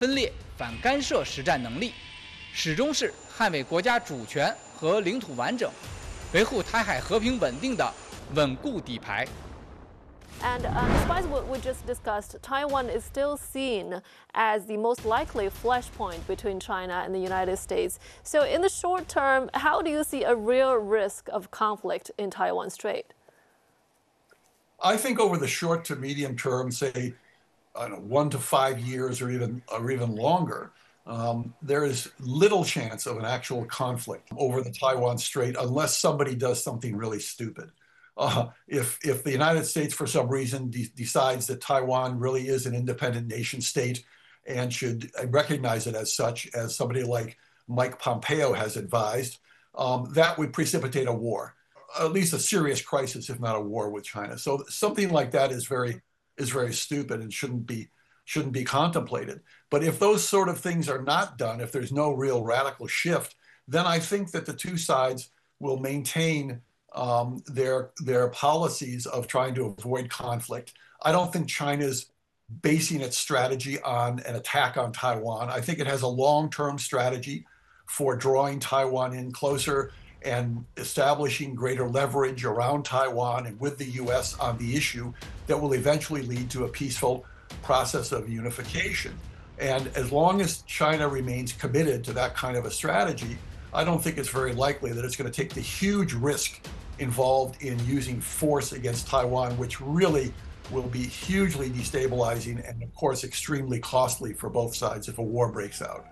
分裂反干涉实战能力，始终是捍卫国家主权和领土完整、维护台海和平稳定的稳固底牌。 And despite what we just discussed, Taiwan is still seen as the most likely flashpoint between China and the United States. So, in the short term, how do you see a real risk of conflict in Taiwan Strait? I think over the short to medium term, say, I don't know, 1 to 5 years or even longer, there is little chance of an actual conflict over the Taiwan Strait unless somebody does something really stupid. If the United States, for some reason, decides that Taiwan really is an independent nation state and should recognize it as such, as somebody like Mike Pompeo has advised, that would precipitate a war, at least a serious crisis, if not a war with China. So something like that is very stupid and shouldn't be contemplated. But if those sort of things are not done, if there's no real radical shift, then I think that the two sides will maintain their policies of trying to avoid conflict. I don't think China's basing its strategy on an attack on Taiwan. I think it has a long-term strategy for drawing Taiwan in closer and establishing greater leverage around Taiwan and with the U.S. on the issue that will eventually lead to a peaceful process of unification. And as long as China remains committed to that kind of a strategy, I don't think it's very likely that it's going to take the huge risk involved in using force against Taiwan, which really will be hugely destabilizing and, of course, extremely costly for both sides if a war breaks out.